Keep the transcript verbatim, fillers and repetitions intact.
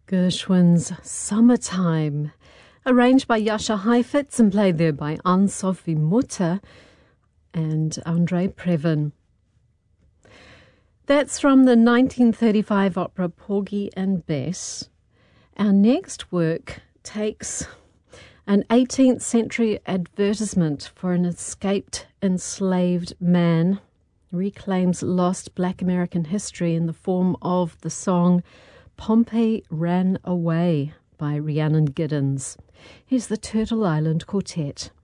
Gershwin's Summertime, arranged by Jascha Heifetz and played there by Anne-Sophie Mutter and Andre Previn. That's from the nineteen thirty-five opera Porgy and Bess. Our next work takes an eighteenth century advertisement for an escaped enslaved man, reclaims lost Black American history in the form of the song Pompey Ran Away by Rhiannon Giddens. Here's the Turtle Island Quartet.